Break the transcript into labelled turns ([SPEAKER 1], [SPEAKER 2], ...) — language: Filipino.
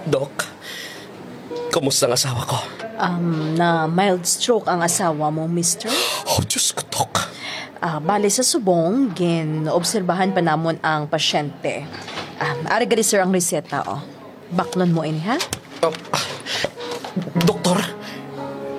[SPEAKER 1] Dok, kumusta ang asawa ko?
[SPEAKER 2] Na mild stroke ang asawa mo, mister.
[SPEAKER 1] Oh, Diyos ko, Dok.
[SPEAKER 2] Bale sa subong, obserbahan pa namon ang pasyente. Ari gali sir ang reseta, oh. Baklon mo ini, ha?
[SPEAKER 1] Doktor,